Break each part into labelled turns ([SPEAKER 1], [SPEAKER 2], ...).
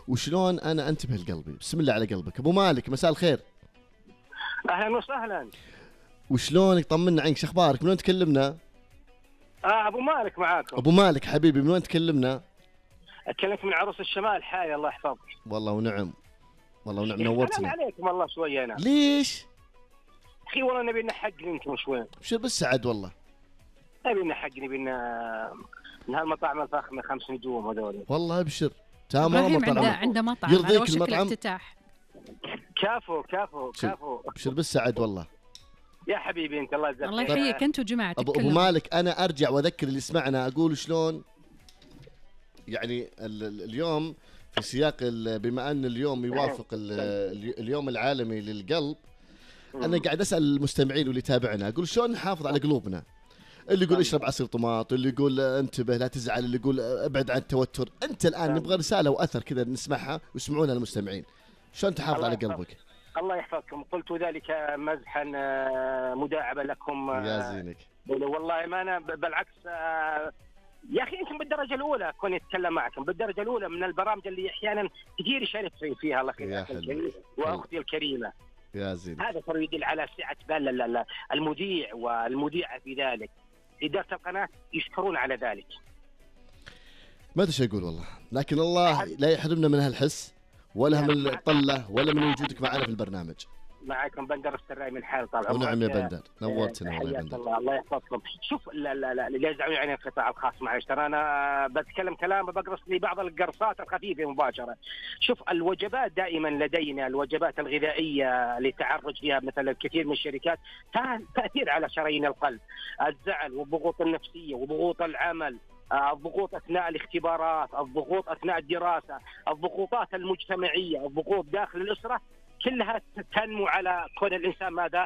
[SPEAKER 1] وشلون انا انتبه لقلبي. بسم الله على قلبك. ابو مالك مساء الخير.
[SPEAKER 2] اهلا وسهلا.
[SPEAKER 1] وشلونك؟ طمنا عنك، شخبارك؟ من وين تكلمنا؟
[SPEAKER 2] ابو مالك معاكم.
[SPEAKER 1] ابو مالك حبيبي، من وين تكلمنا؟
[SPEAKER 2] اكلمك من عروس الشمال حالي، الله يحفظك.
[SPEAKER 1] والله ونعم، والله ونعم، نورتنا.
[SPEAKER 2] عليكم والله شويه انا.
[SPEAKER 1] ليش؟
[SPEAKER 2] اخي والله نبي نحق انتم شوي.
[SPEAKER 1] شو بس سعد والله.
[SPEAKER 2] نبي نحق، نبي من هالمطاعم الفخمه 5 نجوم هذول.
[SPEAKER 1] والله ابشر. تمام.
[SPEAKER 3] ابراهيم عنده مطعم
[SPEAKER 1] يرضيك المطعم؟
[SPEAKER 3] الافتتاح.
[SPEAKER 2] كافو كافو كافو.
[SPEAKER 1] ابشر بس سعد والله.
[SPEAKER 2] يا حبيبي انت الله يجزاك.
[SPEAKER 3] الله يحييك انت وجماعتك.
[SPEAKER 1] ابو مالك، انا ارجع واذكر اللي سمعنا، اقول شلون يعني اليوم في سياق بما ان اليوم يوافق اليوم العالمي للقلب، انا قاعد اسال المستمعين واللي يتابعنا، اقول شلون نحافظ على قلوبنا. اللي يقول اشرب عصير طماط، اللي يقول انتبه لا تزعل، اللي يقول ابعد عن التوتر. انت الان نبغى رساله واثر كذا نسمعها ويسمعونها المستمعين. شلون تحافظ على قلبك؟
[SPEAKER 2] الله يحفظكم. قلت ذلك مزحا مداعبا لكم.
[SPEAKER 1] يا زينك.
[SPEAKER 2] والله ما انا بالعكس. يا اخي انتم بالدرجه الاولى كوني اتكلم معكم بالدرجه الاولى من البرامج اللي احيانا كثير يشارك فيها. الله يخليك واختي الكريمه.
[SPEAKER 1] يا زين.
[SPEAKER 2] هذا ترى يدل على سعه بال المذيع والمذيعه في ذلك. اداره القناه يشكرون على ذلك.
[SPEAKER 1] ما ادري شو اقول والله، لكن الله لا يحرمنا من هالحس ولا من الطله ولا من وجودك معنا في البرنامج.
[SPEAKER 2] معكم بندر السراي من حال طال عمرك.
[SPEAKER 1] ونعم يا بندر، نورتنا والله يا بندر.
[SPEAKER 2] الله يحفظكم. شوف لا يزعلون عن القطاع الخاص، معلش ترى انا بتكلم كلام بقرص لي بعض القرصات الخفيفه مباشره. شوف الوجبات دائما لدينا، الوجبات الغذائيه اللي تعرج فيها مثلا الكثير من الشركات تاثير على شرايين القلب، الزعل والضغوط النفسيه وضغوط العمل، الضغوط أثناء الاختبارات، الضغوط أثناء الدراسة، الضغوطات المجتمعية، الضغوط داخل الأسرة، كلها تنمو على كون الإنسان ماذا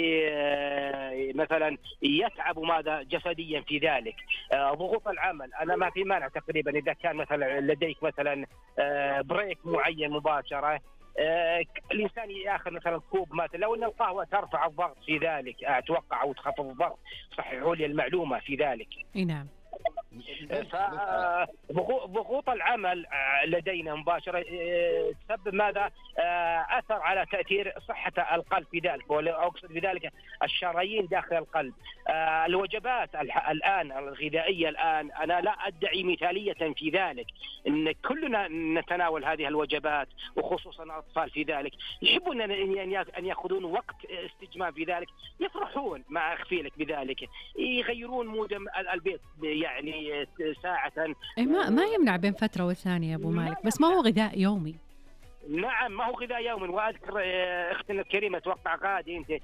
[SPEAKER 2] مثلا يتعب ماذا جسديا في ذلك. ضغوط العمل، أنا ما في مانع تقريبا إذا كان مثلا لديك مثلا بريك معين مباشرة، الإنسان يأخذ مثلا كوب مثلا، لو أن القهوة ترفع الضغط في ذلك أتوقع أو تخفض الضغط. صححوا لي المعلومة في ذلك.
[SPEAKER 3] نعم.
[SPEAKER 2] ضغوط العمل لدينا مباشرة تسبب ماذا؟ أثر على تأثير صحة القلب في ذلك، وأقصد بذلك الشرايين داخل القلب. الوجبات الآن الغذائية الآن أنا لا أدعي مثالية في ذلك، إن كلنا نتناول هذه الوجبات وخصوصا الأطفال في ذلك يحبون أن يأخذون وقت استجمام في ذلك، يفرحون مع أخفيلك بذلك، يغيرون مود البيت يعني ساعة.
[SPEAKER 3] ما يمنع بين فترة والثانية يا أبو مالك، بس ما هو غذاء يومي.
[SPEAKER 2] نعم ما هو غذاء يومي. وأذكر أختنا الكريمة توقع غادي أنت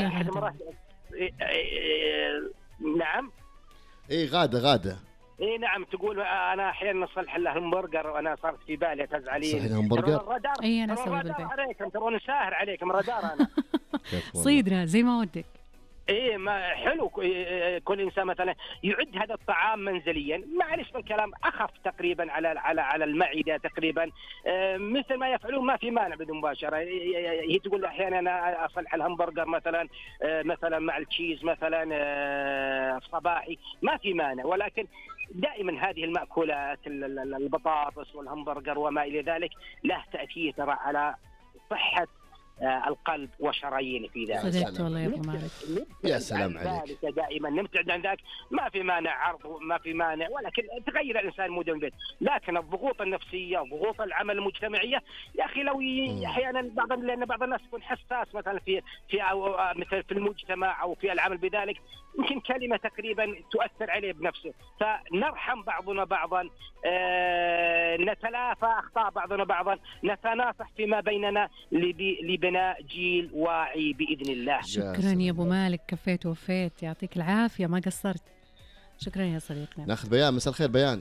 [SPEAKER 2] نعم
[SPEAKER 1] غادة
[SPEAKER 2] نعم تقول أنا أحيانا أصلح له همبرجر وأنا صارت في بالي تزعلين.
[SPEAKER 1] صحيح همبرجر؟
[SPEAKER 3] أنا أسوي بالبيت
[SPEAKER 2] عليكم ترون ساهر عليكم رادار أنا.
[SPEAKER 3] صيدنا زي ما ودك.
[SPEAKER 2] ايه ما حلو كل انسان مثلا يعد هذا الطعام منزليا، معلش بالكلام اخف تقريبا على المعده تقريبا، مثل ما يفعلون ما في مانع بدون مباشره. هي تقول احيانا انا اصلح الهمبرجر مثلا مع التشيز مثلا صباحي، ما في مانع، ولكن دائما هذه المأكولات البطاطس والهمبرجر وما الى ذلك له تأثير ترى على صحة القلب وشرايين في ذلك.
[SPEAKER 3] صدقت والله يا ابو مالك.
[SPEAKER 1] يا سلام عليك.
[SPEAKER 2] دائما نبتعد عن ذلك، ما في مانع عرض، ما في مانع، ولكن تغير الانسان موده من البيت. لكن الضغوط النفسيه وضغوط العمل المجتمعيه يا اخي لو احيانا لان بعض الناس يكون حساس مثلا في مثل في المجتمع او في العمل بذلك، يمكن كلمه تقريبا تؤثر عليه بنفسه، فنرحم بعضنا بعضا، نتلافى اخطاء بعضنا بعضا، نتناصح فيما بيننا لبناء جيل واعي باذن الله.
[SPEAKER 3] شكرا يا ابو مالك، كفيت ووفيت، يعطيك العافيه ما قصرت. شكرا يا صديقنا.
[SPEAKER 1] ناخذ بيان. مساء الخير بيان.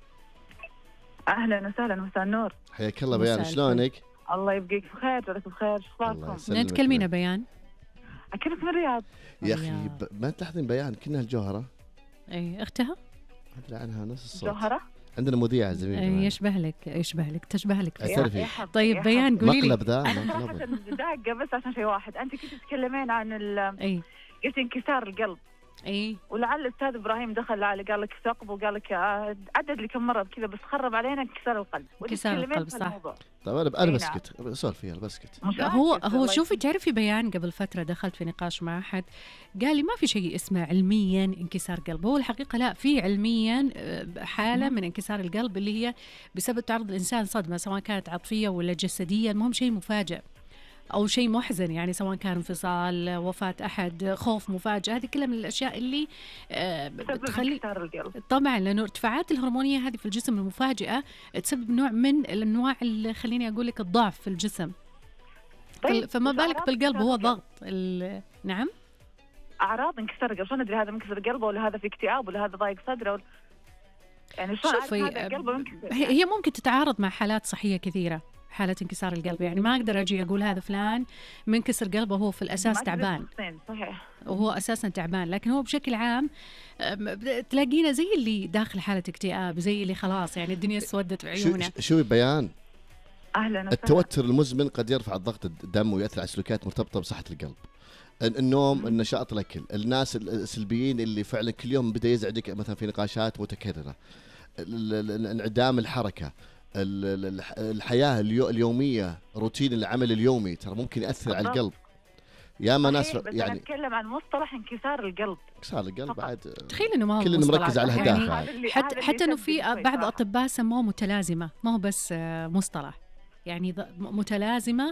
[SPEAKER 4] اهلا وسهلا، مساء النور.
[SPEAKER 1] حياك الله بيان، شلونك؟
[SPEAKER 4] الله يبقيك بخير، جالس بخير، شو اخباركم؟
[SPEAKER 3] من تكلمينا بيان؟
[SPEAKER 4] اكلمك من الرياض.
[SPEAKER 1] يا اخي ما تلاحظين بيان كأنها الجوهره؟
[SPEAKER 3] اي اختها؟
[SPEAKER 1] ادري عنها نفس الصوت.
[SPEAKER 4] جوهره؟
[SPEAKER 1] عندنا مذيعة زميلة.
[SPEAKER 3] يشبه لك تشبه لك.
[SPEAKER 1] طيب
[SPEAKER 3] بيان قولي لي.
[SPEAKER 1] مقلب ذا
[SPEAKER 4] دقة بس عشان شيء واحد، انت كنت تتكلمين عن قلت انكسار القلب.
[SPEAKER 3] اي
[SPEAKER 4] ولعل الأستاذ إبراهيم دخل قال لك ثقب وقال لك عدد لي كم مرة كذا، بس خرب علينا انكسار القلب.
[SPEAKER 3] انكسار القلب صح.
[SPEAKER 1] طيب انا بسكت اسولف فيها بسكت.
[SPEAKER 3] هو شوفي تعرفي بيان قبل فترة دخلت في نقاش مع أحد قال لي ما في شيء اسمه علميا انكسار قلب. هو الحقيقة لا، في علميا حالة من انكسار القلب اللي هي بسبب تعرض الإنسان صدمة سواء كانت عاطفية ولا جسدية، المهم شيء مفاجئ أو شيء محزن، يعني سواء كان انفصال، وفاة أحد، خوف مفاجئ، هذه كلها من الأشياء اللي بتخلي طبعا، لأنه ارتفاعات الهرمونية هذه في الجسم المفاجئة تسبب نوع من الأنواع اللي خليني أقول لك الضعف في الجسم. فما بالك بالقلب هو ضغط نعم.
[SPEAKER 4] أعراض انكسار القلب شلون ندري هذا منكسر قلبه ولا هذا في اكتئاب ولا هذا ضايق صدره يعني شلون هذا قلبه منكسر؟
[SPEAKER 3] هي ممكن تتعارض مع حالات صحية كثيرة. حالة انكسار القلب يعني ما أقدر أجي أقول هذا فلان منكسر قلبه هو في الأساس تعبان،
[SPEAKER 4] صحيح،
[SPEAKER 3] وهو أساسا تعبان، لكن هو بشكل عام تلاقينا زي اللي داخل حالة اكتئاب، زي اللي خلاص يعني الدنيا اسودت بعيونه.
[SPEAKER 1] شو بيان؟
[SPEAKER 4] أهلا.
[SPEAKER 1] التوتر المزمن قد يرفع الضغط الدم ويأثر على سلوكيات مرتبطة بصحة القلب. النوم، النشاط، الأكل، الناس السلبيين اللي فعلا كل يوم بدأ يزعجك مثلا في نقاشات متكررة، انعدام الحركة، الحياة اليومية، روتين العمل اليومي ترى ممكن يأثر على القلب. يا ما ناس
[SPEAKER 4] يعني أنا أتكلم عن مصطلح انكسار القلب.
[SPEAKER 1] انكسار القلب بعد
[SPEAKER 3] تخيل إنه ما هو
[SPEAKER 1] كلنا مركز على أهداف
[SPEAKER 3] يعني حتى إنه في بعض أطباء سموه متلازمة، ما هو بس مصطلح يعني متلازمة.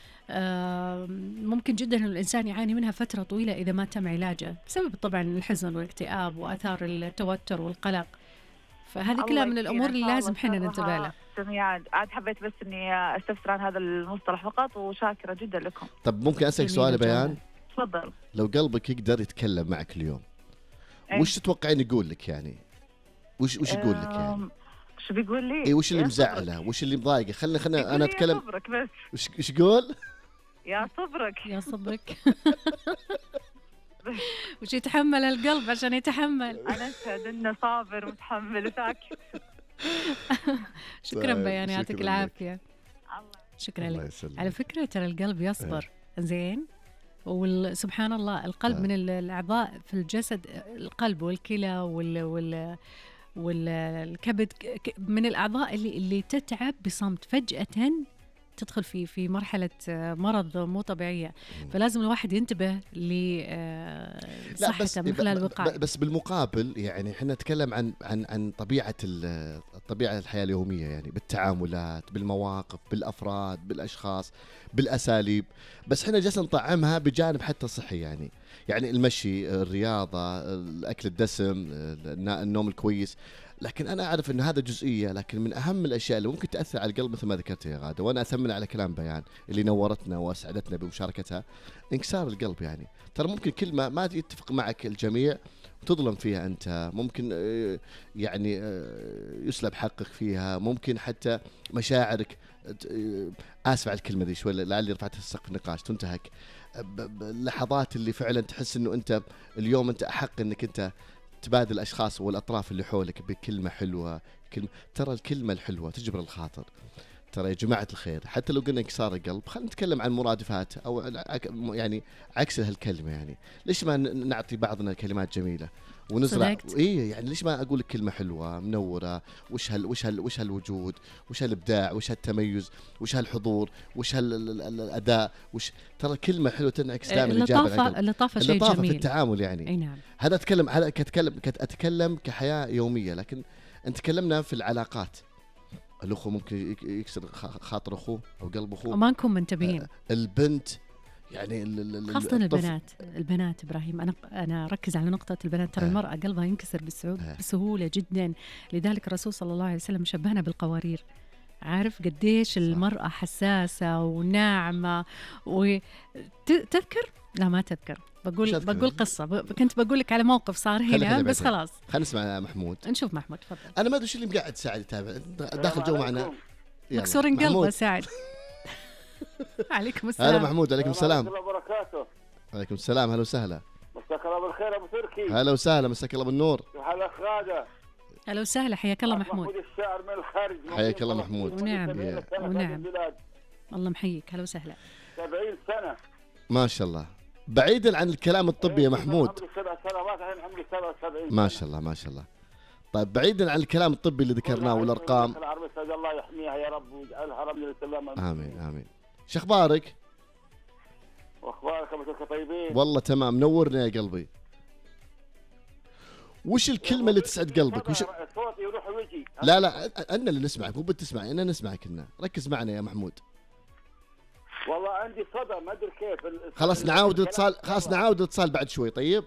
[SPEAKER 3] ممكن جدا إنه الإنسان يعاني منها فترة طويلة إذا ما تم علاجه بسبب طبعا الحزن والاكتئاب وآثار التوتر والقلق. فهذه كلها من الأمور اللي لازم إحنا ننتبه لها.
[SPEAKER 4] عاد حبيت بس إني أستفسر عن هذا المصطلح فقط، وشاكرة جدا لكم.
[SPEAKER 1] طب ممكن أسألك سؤال بيان؟
[SPEAKER 4] تفضل.
[SPEAKER 1] لو قلبك يقدر يتكلم معك اليوم وش تتوقعين يقول لك يعني؟ وش يقول لك يعني؟
[SPEAKER 4] شو بيقول لي؟
[SPEAKER 1] وش اللي مزعله؟ وش اللي مضايقه؟ خلنا أنا أتكلم.
[SPEAKER 4] يا صبرك بس.
[SPEAKER 1] وش يقول؟
[SPEAKER 4] يا صبرك.
[SPEAKER 3] يا صبرك. وش يتحمل القلب عشان يتحمل؟
[SPEAKER 4] أنا أشهد إنه صابر ومتحمل وساكت.
[SPEAKER 3] شكرا بيان، يعطيك العافية. شكرا لك. على فكرة ترى القلب يصبر زين، وسبحان الله القلب من الأعضاء في الجسد، القلب والكلى والكبد من الأعضاء اللي تتعب بصمت فجأة، تدخل في مرحلة مرض مو طبيعية. فلازم الواحد ينتبه لصحته من خلال الوقاية.
[SPEAKER 1] بس بالمقابل يعني احنا نتكلم عن طبيعة الحياة اليومية، يعني بالتعاملات، بالمواقف، بالأفراد، بالأشخاص، بالأساليب. بس احنا جالسين نطعمها بجانب حتى صحي، يعني المشي، الرياضة، الأكل الدسم، النوم الكويس. لكن أنا أعرف أن هذا جزئية، لكن من أهم الأشياء اللي ممكن تأثر على القلب مثل ما ذكرت يا غادة، وأنا أثمن على كلام بيان اللي نورتنا وأسعدتنا بمشاركتها، انكسار القلب. يعني ترى ممكن كلمة ما يتفق معك الجميع وتظلم فيها أنت، ممكن يعني يسلب حقك فيها، ممكن حتى مشاعرك، آسف على الكلمة دي شوي لعلي رفعت سقف النقاش، تنتهك. اللحظات اللي فعلا تحس أنه أنت اليوم أنت أحق أنك أنت تبادل الأشخاص والأطراف اللي حولك بكلمة حلوة. ترى الكلمة الحلوة تجبر الخاطر. ترى يا جماعة الخير حتى لو قلنا انكسار القلب، خلينا نتكلم عن مرادفات أو يعني عكس هالكلمة. يعني ليش ما نعطي بعضنا كلمات جميلة ونزرع؟ إيه يعني ليش ما أقول كلمة حلوة منورة؟ وش هالوجود، وش هالإبداع، وش هالتميز، وش هالحضور، وش هالأداء، ترى كلمة حلوة تنعكس دائما الإجابة.
[SPEAKER 3] اللطافة شيء جميل
[SPEAKER 1] في التعامل يعني.
[SPEAKER 3] أي نعم.
[SPEAKER 1] هذا أتكلم كحياة يومية، لكن أنت تكلمنا في العلاقات. الأخو ممكن يكسر خاطر أخوه أو قلب أخوه
[SPEAKER 3] وما نكون منتبهين.
[SPEAKER 1] البنت يعني
[SPEAKER 3] خاصة البنات إبراهيم، أنا ركز على نقطة البنات. ترى المرأة قلبها ينكسر بسهولة جدا، لذلك الرسول صلى الله عليه وسلم شبهنا بالقوارير. عارف قديش المرأة حساسة وناعمة. وتذكر لا ما تذكر، بقول قصة. كنت بقول لك على موقف صار هنا بس خلاص.
[SPEAKER 1] خلينا نسمع محمود.
[SPEAKER 3] نشوف محمود تفضل.
[SPEAKER 1] أنا ما أدري شو اللي مقعد ساعد يتابع داخل جو معنا.
[SPEAKER 3] مكسور قلبه ساعد. عليكم السلام.
[SPEAKER 1] هلا محمود. عليكم السلام.
[SPEAKER 5] ورحمة الله وبركاته.
[SPEAKER 1] عليكم السلام. هلا وسهلا.
[SPEAKER 5] مساك الله بالخير ابو تركي.
[SPEAKER 1] هلا وسهلا. مساك الله بالنور.
[SPEAKER 5] كيف حالك غادة؟
[SPEAKER 3] هلا وسهلا. حياك الله محمود.
[SPEAKER 5] محمود الشاعر من الخارج.
[SPEAKER 1] حياك الله محمود.
[SPEAKER 3] ونعم الله محييك. هلا وسهلا.
[SPEAKER 5] 70 سنة
[SPEAKER 1] ما شاء الله. بعيدا عن الكلام الطبي يا محمود،
[SPEAKER 5] عمري 7 سنوات الحين عمري 77.
[SPEAKER 1] ما شاء الله ما شاء الله. طيب بعيدا عن الكلام الطبي اللي ذكرناه والارقام،
[SPEAKER 5] العربية السعودية الله يحميها يا رب ويجعلها رمز للسلام.
[SPEAKER 1] امين امين. شو اخبارك؟
[SPEAKER 5] واخبارك ابو طيبين؟
[SPEAKER 1] والله تمام، نورنا يا قلبي. وش الكلمة اللي تسعد قلبك؟ وش
[SPEAKER 5] صوتي يروح ويجي.
[SPEAKER 1] لا أنا اللي نسمعك، مو بتسمعي، أنا نسمعك هنا. ركز معنا يا محمود.
[SPEAKER 5] والله عندي صدى ما أدري كيف.
[SPEAKER 1] خلاص نعاود الاتصال بعد شوي. طيب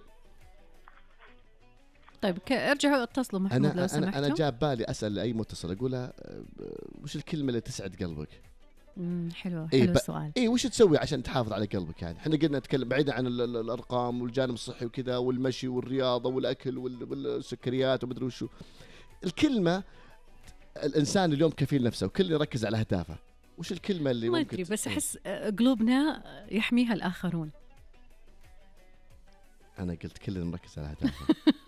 [SPEAKER 3] ارجعوا اتصلوا محمود لو سمحتوا.
[SPEAKER 1] أنا جاب بالي أسأل أي متصل أقولها وش الكلمة اللي تسعد قلبك؟
[SPEAKER 3] حلو السؤال.
[SPEAKER 1] وش تسوي عشان تحافظ على قلبك؟ يعني احنا قلنا نتكلم بعيدا عن الارقام والجانب الصحي وكذا والمشي والرياضه والاكل والسكريات ومدري وشو. الكلمه الانسان اليوم كفيل نفسه وكل يركز على اهدافه. وش الكلمه اللي
[SPEAKER 3] ما
[SPEAKER 1] ممكن
[SPEAKER 3] ادري بس احس قلوبنا يحميها الاخرون.
[SPEAKER 1] انا قلت كلنا نركز على اهدافه.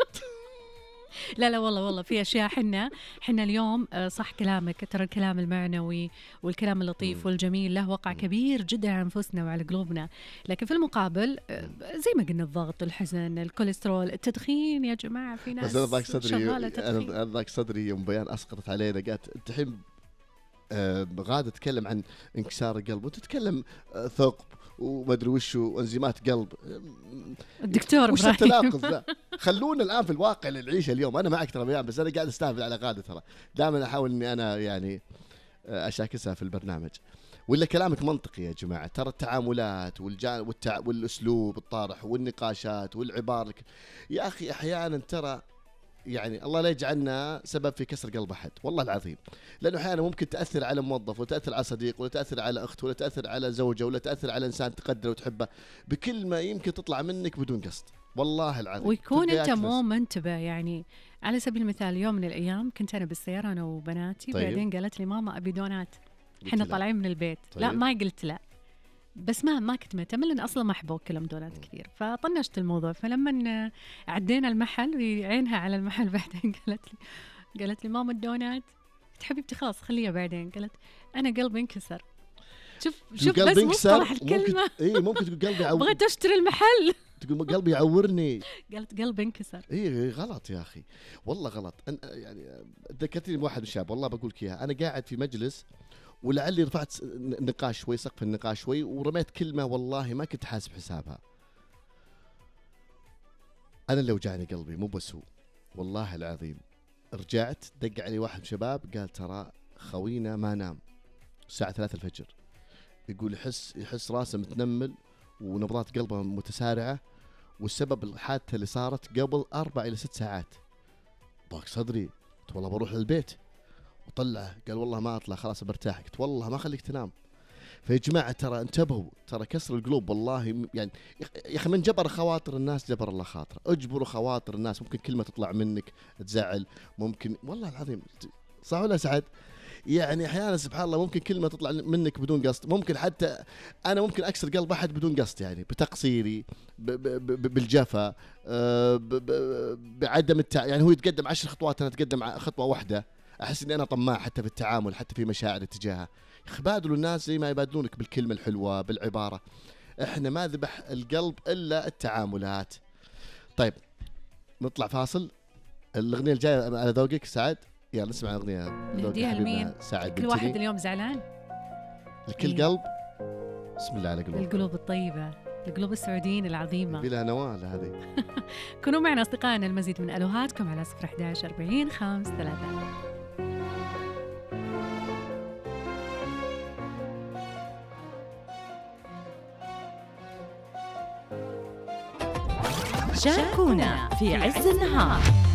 [SPEAKER 3] لا والله في اشياء حنا اليوم صح كلامك، ترى الكلام المعنوي والكلام اللطيف والجميل له وقع كبير جدا على انفسنا وعلى قلوبنا، لكن في المقابل زي ما قلنا الضغط، الحزن، الكوليسترول، التدخين يا جماعه في ناس
[SPEAKER 1] انا ضاق صدري يوم بيان اسقطت علينا قالت انت الحين غادة تتكلم عن انكسار القلب وتتكلم ثقب وما ادري وش وانزيمات قلب.
[SPEAKER 3] الدكتور
[SPEAKER 1] وش التناقض ذا؟ خلونا الان في الواقع اللي نعيشه اليوم. انا معك ترى بيان، بس انا قاعد استهبل على غادة، ترى دائما احاول اني انا يعني اشاكسها في البرنامج. ولا كلامك منطقي يا جماعه، ترى التعاملات والاسلوب الطارح والنقاشات والعبارة يا اخي احيانا ترى يعني الله لا يجعلنا سبب في كسر قلب أحد والله العظيم، لأنه أحيانا ممكن تأثر على موظف ولا تأثر على صديق ولا تأثر على أخت ولا تأثر على زوجة ولا تأثر على إنسان تقدره وتحبه بكلمة يمكن تطلع منك بدون قصد والله العظيم،
[SPEAKER 3] ويكون أنت مو منتبه. يعني على سبيل المثال يوم من الأيام كنت أنا بالسيارة أنا وبناتي،
[SPEAKER 1] طيب.
[SPEAKER 3] بعدين قالت لي ماما أبي دونات، إحنا طالعين من البيت.
[SPEAKER 1] طيب.
[SPEAKER 3] لا ما قلت لا، بس ما كنت مهتمة لأن أصلا ما أحب أكل دونات كثير، فطنشت الموضوع. فلما عدينا المحل وعينها على المحل بعدين قالت لي ماما الدونات. قلت حبيبتي خلاص خليها بعدين. قالت أنا قلبي انكسر. شوف بس مصطلح الكلمة.
[SPEAKER 1] ممكن تقول قلبي يعور.
[SPEAKER 3] بغيت أشتري المحل
[SPEAKER 1] تقول قلبي يعورني.
[SPEAKER 3] قالت قلبي انكسر.
[SPEAKER 1] غلط يا أخي والله غلط. يعني ذكرتني بواحد من الشباب والله بقول لك إياها. أنا قاعد في مجلس ولعلي رفعت نقاش شوي، سقف النقاش شوي، ورميت كلمة والله ما كنت حاسب حسابها. أنا اللي وجعني قلبي مو بس هو والله العظيم. رجعت دق علي واحد شباب قال ترى خوينا ما نام الساعة 3 الفجر، يقول يحس راسه متنمل ونبضات قلبه متسارعة، والسبب الحادثة اللي صارت قبل 4 إلى 6 ساعات. ضاق صدري، قلت والله بروح للبيت وطلعه. قال والله ما اطلع خلاص برتاح. قلت والله ما خليك تنام. فيا جماعه ترى انتبهوا، ترى كسر القلوب والله يعني يا اخي من جبر خواطر الناس جبر الله خاطره. اجبروا خواطر الناس، ممكن كلمه تطلع منك تزعل، ممكن والله العظيم صح ولا سعد؟ يعني احيانا سبحان الله ممكن كلمه تطلع منك بدون قصد، ممكن حتى انا ممكن اكسر قلب احد بدون قصد، يعني بتقصيري بالجفا بعدم يعني هو يتقدم 10 خطوات انا اتقدم خطوه واحده، احس اني انا طماع حتى في التعامل حتى في مشاعري تجاهها. بادلوا الناس زي ما يبادلونك بالكلمه الحلوه بالعباره. احنا ما ذبح القلب الا التعاملات. طيب نطلع فاصل. الاغنيه الجايه على ذوقك سعد؟ يلا نسمع اغنيه
[SPEAKER 3] نهديها لمين؟
[SPEAKER 1] سعد
[SPEAKER 3] كل واحد اليوم زعلان؟
[SPEAKER 1] لكل قلب. بسم الله على قلوب
[SPEAKER 3] القلوب الطيبه، القلوب السعوديين العظيمه
[SPEAKER 1] بلا نوال هذه.
[SPEAKER 3] كونوا معنا اصدقائنا المزيد من الوهاتكم على 011 40 53.
[SPEAKER 6] شاركونا في عز النهار